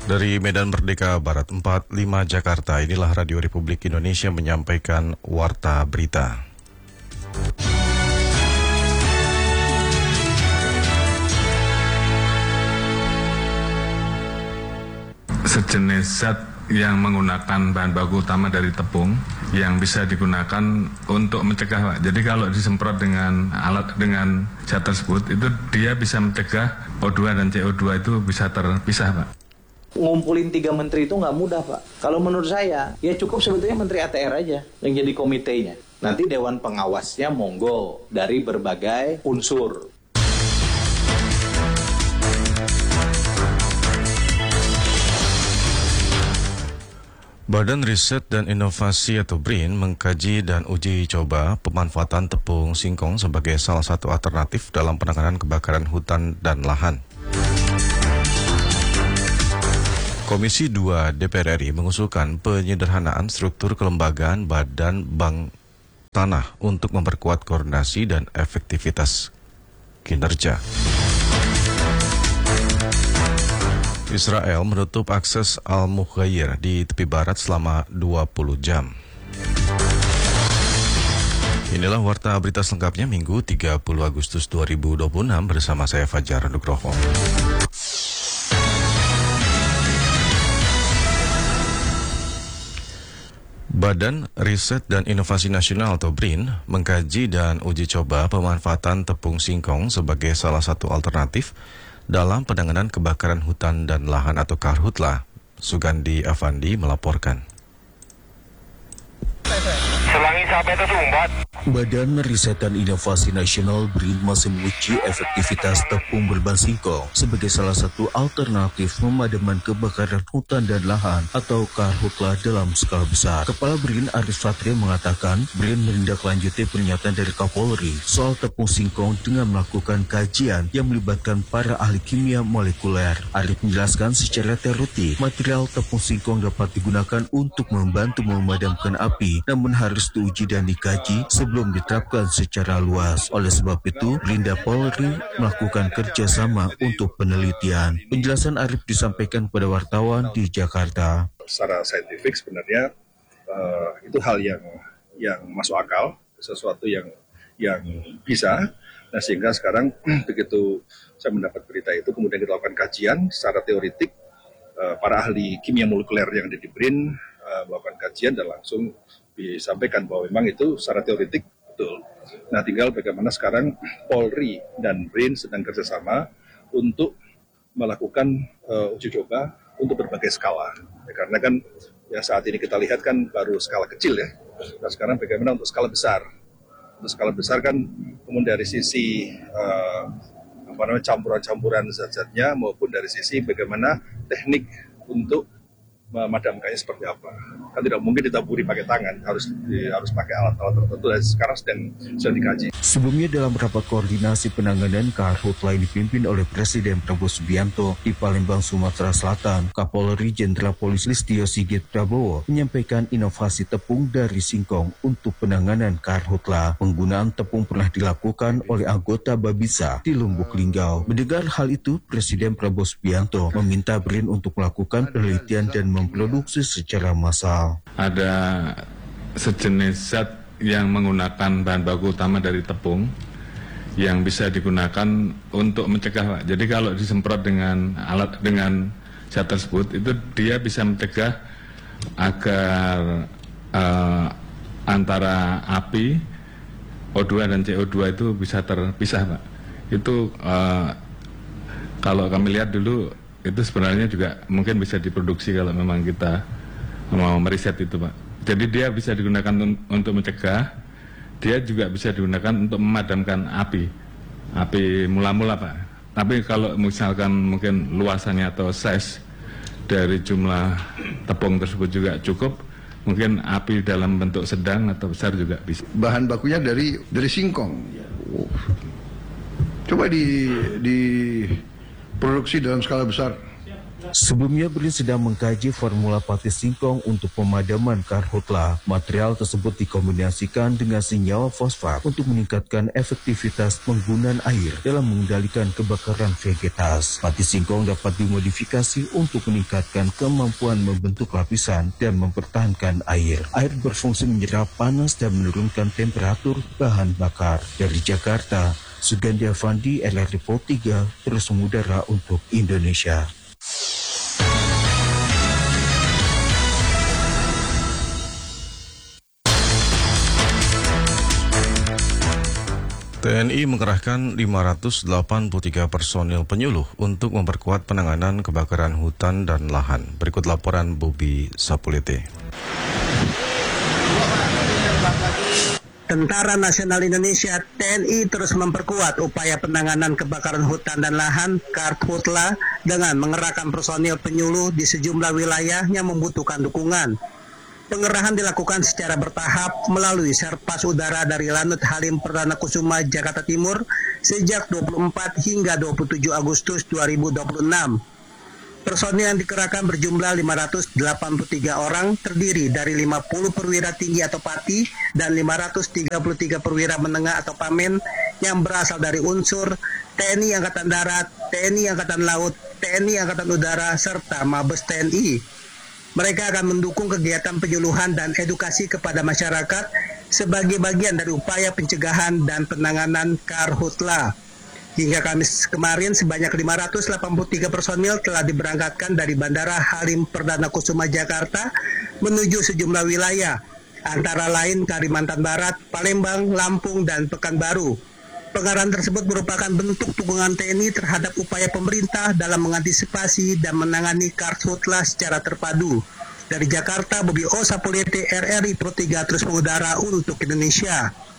Dari Medan Merdeka Barat 45 Jakarta, inilah Radio Republik Indonesia menyampaikan Warta Berita. Sejenis zat yang menggunakan bahan baku utama dari tepung yang bisa digunakan untuk mencegah, Pak. Jadi kalau disemprot dengan dengan zat tersebut, itu dia bisa mencegah O2 dan CO2 itu bisa terpisah, Pak. Ngumpulin 3 menteri itu nggak mudah, Pak. Kalau menurut saya, ya cukup sebetulnya Menteri ATR aja yang jadi komitenya. Nanti Dewan Pengawasnya monggo dari berbagai unsur. Badan Riset dan Inovasi atau BRIN mengkaji dan uji coba pemanfaatan tepung singkong sebagai salah satu alternatif dalam penanganan kebakaran hutan dan lahan. Komisi 2 DPR RI mengusulkan penyederhanaan struktur kelembagaan Badan Bank Tanah untuk memperkuat koordinasi dan efektivitas kinerja. Israel menutup akses Al-Mughayir di tepi barat selama 20 jam. Inilah Warta Berita selengkapnya Minggu 30 Agustus 2026 bersama saya Fajar Nugroho. Badan Riset dan Inovasi Nasional atau BRIN mengkaji dan uji coba pemanfaatan tepung singkong sebagai salah satu alternatif dalam penanganan kebakaran hutan dan lahan atau Karhutla. Sugandi Afandi melaporkan. Badan Riset dan Inovasi Nasional BRIN masih menguji efektivitas tepung berbahan singkong sebagai salah satu alternatif pemadaman kebakaran hutan dan lahan atau Karhutla dalam skala besar. Kepala BRIN Arif Satria mengatakan BRIN menindaklanjuti pernyataan dari Kapolri soal tepung singkong dengan melakukan kajian yang melibatkan para ahli kimia molekuler. Arif menjelaskan secara teoretik material tepung singkong dapat digunakan untuk membantu memadamkan api, namun harus diuji dan dikaji sebelum diterapkan secara luas. Oleh sebab itu, BRIN dan Polri melakukan kerjasama untuk penelitian. Penjelasan Arif disampaikan kepada wartawan di Jakarta. Secara saintifik sebenarnya itu hal yang masuk akal, sesuatu yang bisa. Nah, sehingga sekarang begitu saya mendapat berita itu, kemudian kita lakukan kajian secara teoritik, para ahli kimia molekuler yang ada di BRIN melakukan kajian dan langsung disampaikan bahwa memang itu secara teoritik betul. Nah, tinggal bagaimana sekarang Polri dan BRIN sedang kerjasama untuk melakukan uji coba untuk berbagai skala. Ya, karena kan ya saat ini kita lihat kan baru skala kecil ya. Nah, sekarang bagaimana untuk skala besar? Untuk skala besar kan kemudian dari sisi campuran-campuran zat-zatnya maupun dari sisi bagaimana teknik untuk memadamkannya seperti apa. Kan tidak mungkin ditaburi pakai tangan, harus pakai alat-alat tertentu dan sekarang sedang dikaji. Sebelumnya dalam rapat koordinasi penanganan Karhutla yang dipimpin oleh Presiden Prabowo Subianto di Palembang, Sumatera Selatan, Kapolri Jenderal Polisi Listio Sigit Prabowo menyampaikan inovasi tepung dari singkong untuk penanganan Karhutla. Penggunaan tepung pernah dilakukan oleh anggota Babinsa di Lumbuk Linggau. Mendengar hal itu, Presiden Prabowo Subianto meminta BRIN untuk melakukan penelitian dan memproduksi secara massal. Ada sejenis zat yang menggunakan bahan baku utama dari tepung yang bisa digunakan untuk mencegah, Pak. Jadi kalau disemprot dengan zat tersebut, itu dia bisa mencegah agar antara api, O2 dan CO2 itu bisa terpisah, Pak. Itu kalau kami lihat dulu, itu sebenarnya juga mungkin bisa diproduksi kalau memang kita mau meriset itu, Pak. Jadi dia bisa digunakan untuk mencegah, dia juga bisa digunakan untuk memadamkan api mula-mula, Pak. Tapi kalau misalkan mungkin luasannya atau size dari jumlah tepung tersebut juga cukup, mungkin api dalam bentuk sedang atau besar juga bisa. Bahan bakunya dari singkong. Coba diproduksi dalam skala besar. Sebelumnya, BRIN sedang mengkaji formula pati singkong untuk pemadaman karhutla. Material tersebut dikombinasikan dengan senyawa fosfat untuk meningkatkan efektivitas penggunaan air dalam mengendalikan kebakaran vegetas. Pati singkong dapat dimodifikasi untuk meningkatkan kemampuan membentuk lapisan dan mempertahankan air. Air berfungsi menyerap panas dan menurunkan temperatur bahan bakar. Dari Jakarta, Sugandi Avandi, LRT PO 3, terus mengudara untuk Indonesia. TNI mengerahkan 583 personil penyuluh untuk memperkuat penanganan kebakaran hutan dan lahan. Berikut laporan Bobi Sapulete. Tentara Nasional Indonesia (TNI) terus memperkuat upaya penanganan kebakaran hutan dan lahan Karhutla dengan mengerahkan personil penyuluh di sejumlah wilayah yang membutuhkan dukungan. Pengerahan dilakukan secara bertahap melalui Serpas Udara dari Lanut Halim Perdana Kusuma, Jakarta Timur sejak 24 hingga 27 Agustus 2026. Personil yang dikerahkan berjumlah 583 orang, terdiri dari 50 perwira tinggi atau pati dan 533 perwira menengah atau pamen yang berasal dari unsur TNI Angkatan Darat, TNI Angkatan Laut, TNI Angkatan Udara, serta Mabes TNI. Mereka akan mendukung kegiatan penyuluhan dan edukasi kepada masyarakat sebagai bagian dari upaya pencegahan dan penanganan karhutla. Hingga Kamis kemarin, sebanyak 583 personil telah diberangkatkan dari Bandara Halim Perdana Kusuma, Jakarta menuju sejumlah wilayah, antara lain Kalimantan Barat, Palembang, Lampung, dan Pekanbaru. Pengarahan tersebut merupakan bentuk dukungan TNI terhadap upaya pemerintah dalam mengantisipasi dan menangani karhutla secara terpadu. Dari Jakarta, Bobi Sapulete, RRI Pro 3 terus mengudara untuk Indonesia.